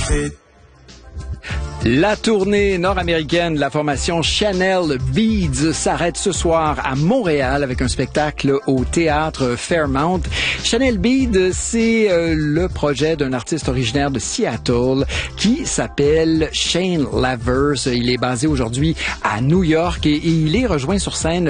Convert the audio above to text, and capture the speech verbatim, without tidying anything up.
La tournée nord-américaine de la formation Chanel Beads s'arrête ce soir à Montréal avec un spectacle au Théâtre Fairmount. Chanel Beads, c'est euh, le projet d'un artiste originaire de Seattle qui s'appelle Shane Lavers. Il est basé aujourd'hui à New York et, et il est rejoint sur scène